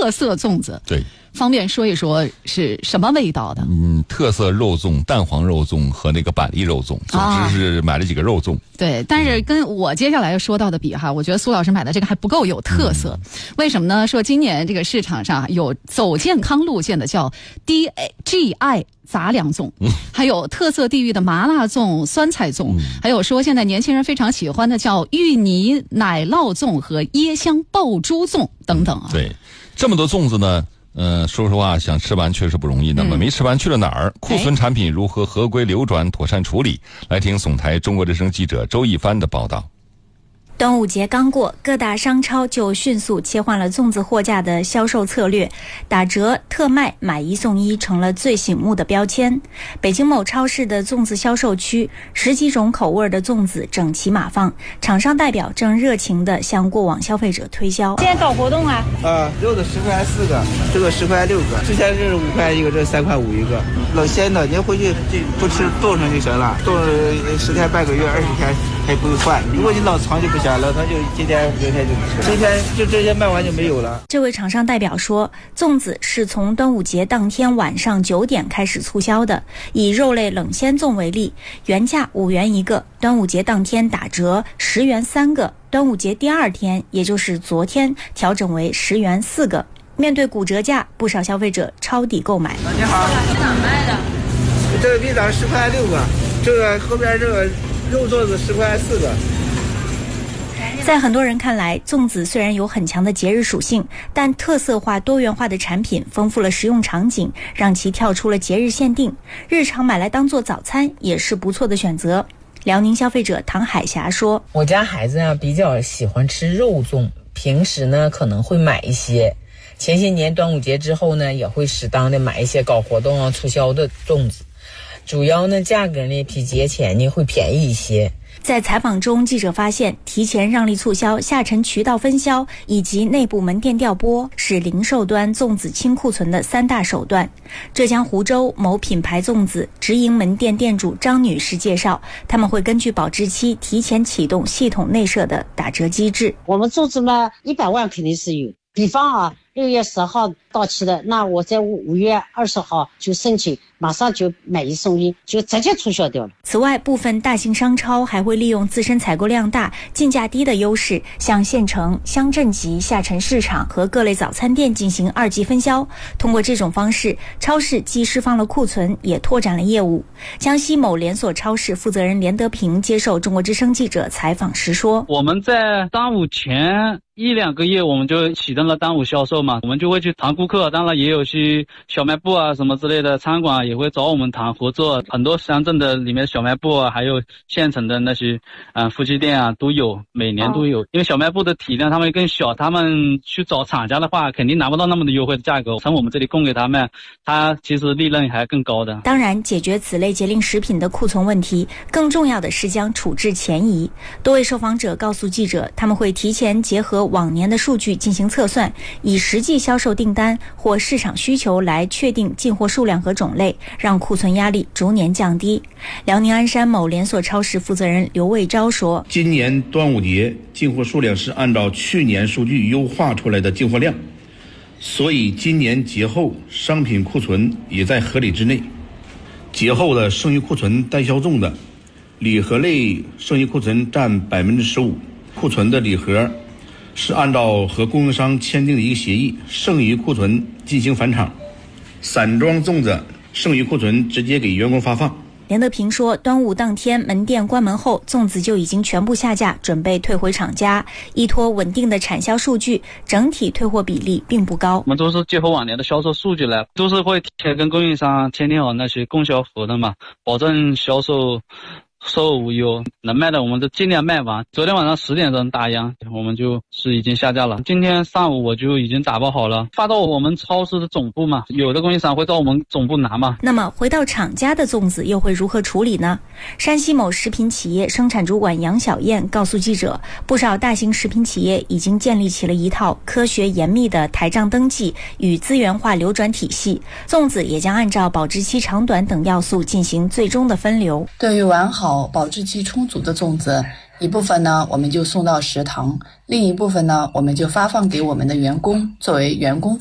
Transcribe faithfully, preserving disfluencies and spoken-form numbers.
特色粽子。 对， 方便说一说是什么味道的？ 嗯，特色肉粽、蛋黄肉粽和那个板栗肉粽，总之是买了几个肉粽。啊、 对，但是跟我接下来要说到的比哈，我觉得苏老师买的这个还不够有特色。嗯、为什么呢？说今年这个市场上有走健康路线的叫 D G I 杂粮粽，嗯、还有特色地域的麻辣粽、酸菜粽，嗯、还有说现在年轻人非常喜欢的叫芋泥奶酪粽和椰香爆珠粽等等啊。 对，这么多粽子呢。呃，说实话，想吃完确实不容易。那么没吃完去了哪儿？嗯、库存产品如何合规流转、妥善处理？来听总台中国之声记者周一帆的报道。 端午节刚过，各大商超就迅速切换了粽子货架的销售策略，打折、特卖、买一送一成了最醒目的标签。北京某超市的粽子销售区，十几种口味的粽子整齐码放，厂商代表正热情地向过往消费者推销。 现在搞活动啊！ 啊，肉的十块四个，这个十块六个，之前是五块一个，这三块五一个。冷鲜的，您回去不吃冻上就行了，冻十天半个月、二十天还不会坏。如果你冷藏就不行。老唐就今天明天就吃，今天就这些卖完就没有了。 这位厂商代表说，粽子是从端午节当天晚上九点开始促销的。以肉类冷鲜粽为例，原价五元一个，端午节当天打折十元三个，端午节第二天，也就是昨天调整为十元四个。面对骨折价，不少消费者抄底购买。 啊，你好， 在哪卖的？ 这个冰枣十块六个，这个后边这个肉粽子十块四个。 在很多人看来，粽子虽然有很强的节日属性，但特色化多元化的产品丰富了食用场景，让其跳出了节日限定，日常买来当做早餐也是不错的选择。辽宁消费者唐海霞说， 我家孩子啊比较喜欢吃肉粽，平时呢可能会买一些，前些年端午节之后呢也会适当的买一些搞活动啊促销的粽子，主要呢价格呢比节前呢会便宜一些。 在采访中，记者发现，提前让利促销、下沉渠道分销以及内部门店调拨是零售端粽子清库存的三大手段。浙江湖州某品牌粽子直营门店店主张女士介绍，他们会根据保质期提前启动系统内设的打折机制。 我们粽子嘛，一百万肯定是有。比方啊，六月十号到期的，那我在五月二十号就申请，马上就买一送一，就直接促销掉了。 此外，部分大型商超还会利用自身采购量大、进价低的优势，向县城、乡镇级下沉市场和各类早餐店进行二级分销。通过这种方式，超市既释放了库存，也拓展了业务。江西某连锁超市负责人连德平接受中国之声记者采访时说：“ 我们在端午前一两个月我们就启动了端午销售嘛，我们就会去谈顾客，当然也有去小卖部啊什么之类的餐馆也会找我们谈合作，很多乡镇的里面小卖部啊，还有县城的那些嗯、呃、夫妻店啊都有，每年都有。因为小卖部的体量他们更小，他们去找厂家的话肯定拿不到那么的优惠的价格，从我们这里供给他们，他其实利润还更高的。 当然，解决此类节令食品的库存问题，更重要的是将处置前移。多位受访者告诉记者，他们会提前结合往年的数据进行测算，以实际销售订单或市场需求来确定进货数量和种类，让库存压力逐年降低。辽宁鞍山某连锁超市负责人刘卫昭说：“ 今年端午节进货数量是按照去年数据优化出来的进货量，所以今年节后商品库存也在合理之内。节后的剩余库存待销粽的礼盒类剩余库存占百分之十五，库存的礼盒是按照和供应商签订的一个协议，剩余库存进行返厂，散装粽子剩余库存直接给员工发放。” 连德平说，端午当天门店关门后，粽子就已经全部下架，准备退回厂家。依托稳定的产销数据，整体退货比例并不高。 我们都是结合往年的销售数据来，都是会提前跟供应商签订好那些供销合同嘛，保证销售售后无忧，能卖的我们都尽量卖完。昨天晚上十点钟打烊，我们就是已经下架了。今天上午我就已经打包好了，发到我们超市的总部嘛，有的供应商会到我们总部拿嘛。 那么回到厂家的粽子又会如何处理呢？山西某食品企业生产主管杨小燕告诉记者，不少大型食品企业已经建立起了一套科学严密的台账登记与资源化流转体系，粽子也将按照保质期长短等要素进行最终的分流。 对于完好保质期充足的粽子，一部分呢我们就送到食堂，另一部分呢我们就发放给我们的员工作为员工